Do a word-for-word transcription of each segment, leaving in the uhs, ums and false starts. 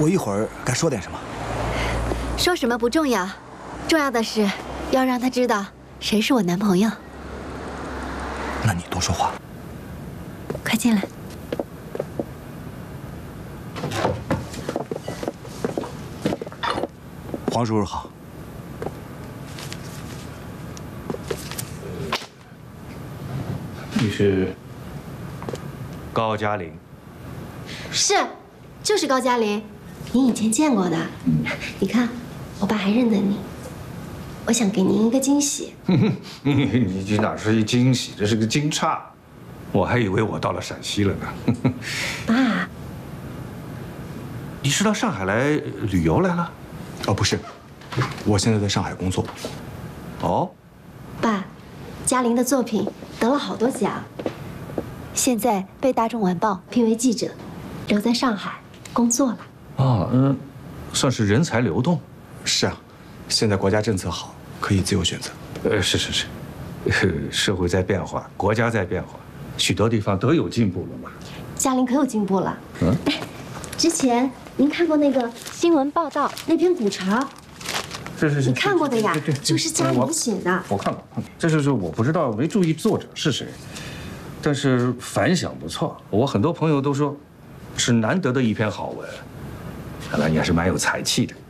有一会儿该说点什么。 说什么不重要，重要的是要让他知道谁是我男朋友。 那你多说话。 快进来。 黄叔叔好。 你是高嘉玲？ 是，就是高嘉玲，您以前见过的。嗯、你看，我爸还认得你。我想给您一个惊喜。 你这哪是一惊喜，这是个惊诧。我还以为我到了陕西了呢。 爸， 你是到上海来旅游来了？ 哦，不是，我现在在上海工作。 哦， 爸，嘉玲的作品得了好多奖，现在被《大众晚报》聘为记者，留在上海工作了。 哦，嗯，算是人才流动。 是啊，现在国家政策好，可以自由选择。 呃，是是是，呃，社会在变化，国家在变化，许多地方都有进步了嘛。 嘉玲可有进步了。 嗯， 之前您看过那个新闻报道那篇古潮？ 是是是， 你看过的呀， 对对， 就是嘉玲写的。 我看过，这就是我不知道，没注意作者是谁，但是反响不错。我很多朋友都说，是难得的一篇好文。看来你还是蛮有才气的。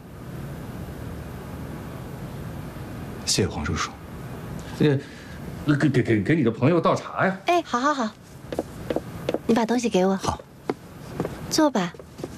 谢谢黄叔叔。 呃，给给给给你的朋友倒茶呀。 哎，好好好，你把东西给我。 好， 坐吧。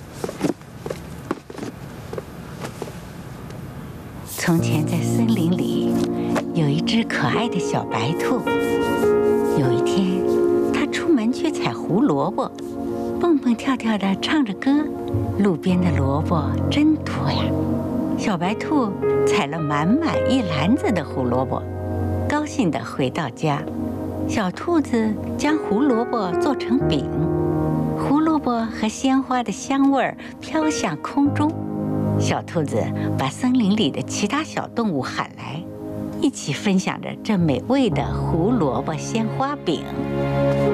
从前在森林里有一只可爱的小白兔。有一天，它出门去采胡萝卜，蹦蹦跳跳地唱着歌。路边的萝卜真多呀！小白兔采了满满一篮子的胡萝卜，高兴地回到家。小兔子将胡萝卜做成饼，胡萝卜和鲜花的香味儿飘向空中。小兔子把森林里的其他小动物喊来，一起分享着这美味的胡萝卜鲜花饼。